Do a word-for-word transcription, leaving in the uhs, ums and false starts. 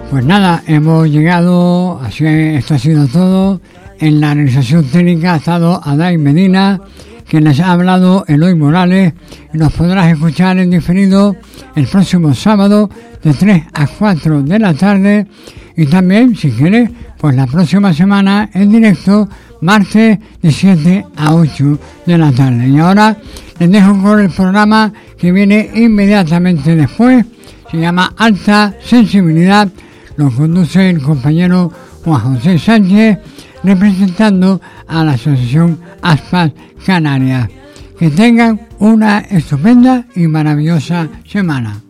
Pues nada, hemos llegado, así esto ha sido todo. En la realización técnica ha estado Adai Medina, quien les ha hablado Eloy Morales, y nos podrás escuchar en diferido el próximo sábado de tres a cuatro de la tarde, y también, si quieres, pues la próxima semana en directo, martes de siete a ocho de la tarde. Y ahora les dejo con el programa que viene inmediatamente después, se llama Alta Sensibilidad, lo conduce el compañero Juan José Sánchez, representando a la Asociación Aspas Canarias. Que tengan una estupenda y maravillosa semana.